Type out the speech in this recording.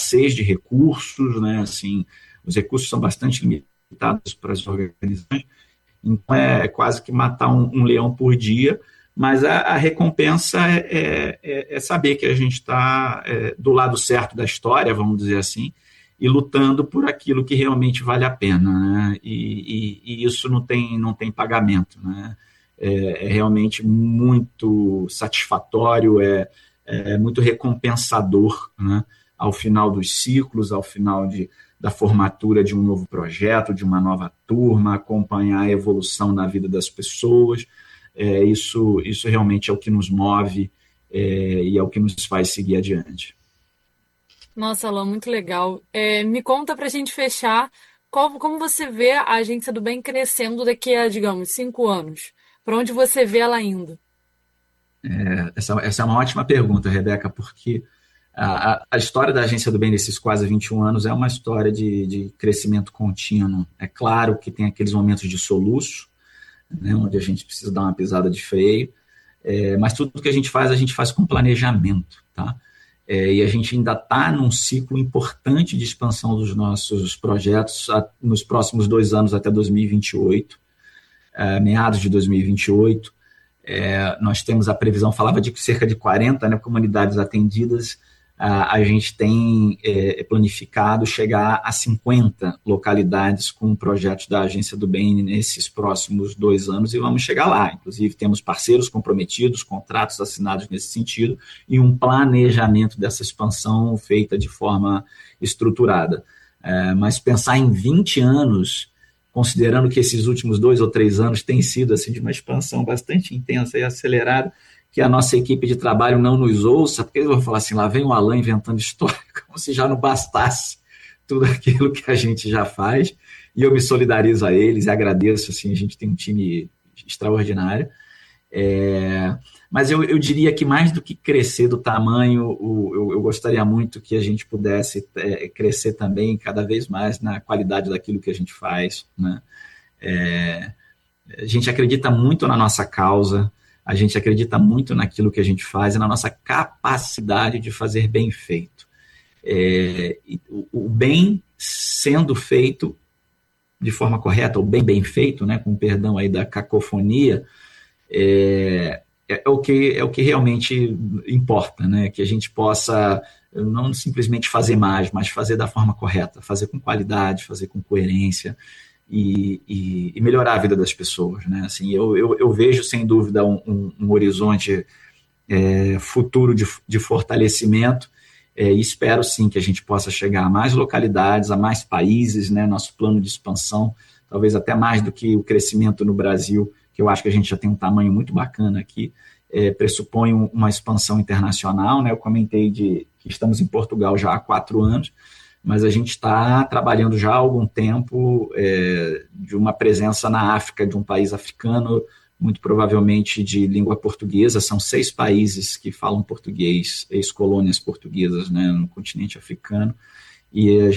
escassez de recursos, né? Assim, os recursos são bastante limitados para as organizações, então é quase que matar um leão por dia, mas a recompensa é saber que a gente está do lado certo da história, vamos dizer assim, e lutando por aquilo que realmente vale a pena, né? E isso não tem pagamento, né? É realmente muito satisfatório, muito recompensador, né? Ao final dos ciclos, ao final da formatura de um novo projeto, de uma nova turma, acompanhar a evolução na vida das pessoas. Isso realmente é o que nos move, e é o que nos faz seguir adiante. Nossa, Alan, muito legal. Me conta para a gente fechar, como você vê a Agência do Bem crescendo daqui a, digamos, 5 anos? Para onde você vê ela indo? Essa é uma ótima pergunta, Rebeca, porque a história da Agência do Bem nesses quase 21 anos é uma história de crescimento contínuo. É claro que tem aqueles momentos de soluço, né, onde a gente precisa dar uma pisada de freio, mas tudo que a gente faz com planejamento, tá? E a gente ainda está num ciclo importante de expansão dos nossos projetos nos próximos 2 anos até 2028, meados de 2028. Nós temos a previsão, falava de cerca de 40, né, comunidades atendidas. A gente tem planificado chegar a 50 localidades com projetos da Agência do Bem nesses próximos 2 anos, e vamos chegar lá. Inclusive, temos parceiros comprometidos, contratos assinados nesse sentido, e um planejamento dessa expansão feita de forma estruturada. Mas pensar em 20 anos, considerando que esses últimos 2 ou 3 anos têm sido assim, de uma expansão bastante intensa e acelerada, que a nossa equipe de trabalho não nos ouça, porque eles vão falar assim, lá vem o Alan inventando história, como se já não bastasse tudo aquilo que a gente já faz, e eu me solidarizo a eles e agradeço, assim, a gente tem um time extraordinário. Mas eu diria que mais do que crescer do tamanho, eu gostaria muito que a gente pudesse crescer também cada vez mais na qualidade daquilo que a gente faz, né? A gente acredita muito na nossa causa, a gente acredita muito naquilo que a gente faz e na nossa capacidade de fazer bem feito. O bem sendo feito de forma correta, ou bem feito, né, com perdão aí da cacofonia, é o que realmente importa, né? Que a gente possa não simplesmente fazer mais, mas fazer da forma correta, fazer com qualidade, fazer com coerência e melhorar a vida das pessoas, né? Assim, eu vejo sem dúvida um horizonte futuro de fortalecimento, e espero sim que a gente possa chegar a mais localidades, a mais países, né? Nosso plano de expansão, talvez até mais do que o crescimento no Brasil, que eu acho que a gente já tem um tamanho muito bacana aqui, pressupõe uma expansão internacional, né? Eu comentei que estamos em Portugal já há 4 anos, mas a gente está trabalhando já há algum tempo de uma presença na África, de um país africano, muito provavelmente de língua portuguesa. São 6 países que falam português, ex-colônias portuguesas, né, no continente africano, e a